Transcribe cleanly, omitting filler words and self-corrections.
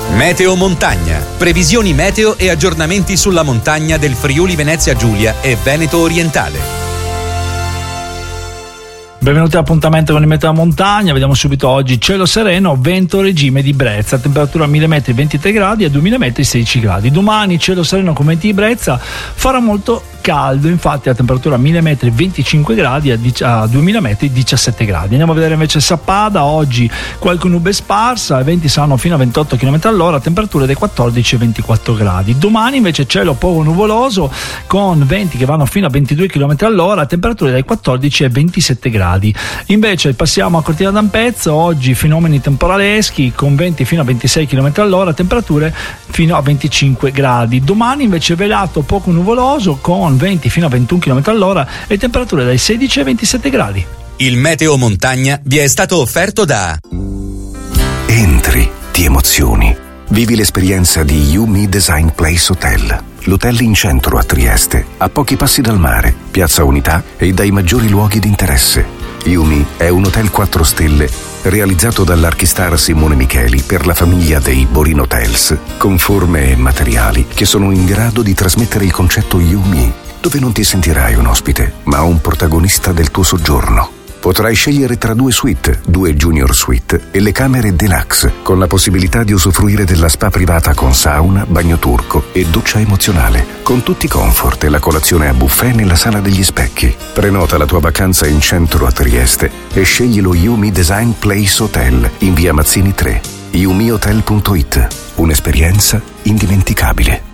Meteo Montagna. Previsioni meteo e aggiornamenti sulla montagna del Friuli Venezia Giulia e Veneto Orientale. Benvenuti all'appuntamento con il Meteo Montagna. Vediamo subito oggi: cielo sereno, vento regime di brezza, temperatura a 1000 metri 23 gradi, a 2000 metri 16 gradi. Domani cielo sereno con venti di brezza, farà molto caldo, infatti a temperatura a 1000 metri 25 gradi, a 2000 metri 17 gradi. Andiamo a vedere invece Sappada. Oggi qualche nube sparsa, i venti saranno fino a 28 km all'ora, temperature dai 14 ai 24 gradi. Domani invece cielo poco nuvoloso con venti che vanno fino a 22 km all'ora, temperature dai 14 ai 27 gradi. Invece passiamo a Cortina d'Ampezzo. Oggi fenomeni temporaleschi con venti fino a 26 km all'ora, temperature fino a 25 gradi. Domani invece velato poco nuvoloso con venti fino a 21 km all'ora e temperature dai 16 ai 27 gradi. Il Meteo Montagna vi è stato offerto da Entri, ti emozioni. Vivi l'esperienza di YuMi Design Place Hotel. L'hotel in centro a Trieste, a pochi passi dal mare, Piazza Unità e dai maggiori luoghi di interesse. YuMi è un hotel 4 stelle realizzato dall'archistar Simone Micheli per la famiglia dei Borin Hotels, con forme e materiali che sono in grado di trasmettere il concetto YuMi, dove non ti sentirai un ospite, ma un protagonista del tuo soggiorno. Potrai scegliere tra 2 suite, 2 junior suite e le camere deluxe, con la possibilità di usufruire della spa privata con sauna, bagno turco e doccia emozionale, con tutti i comfort e la colazione a buffet nella sala degli specchi. Prenota la tua vacanza in centro a Trieste e scegli lo YuMi Design Place Hotel in via Mazzini 3. yumihotel.it. Un'esperienza indimenticabile.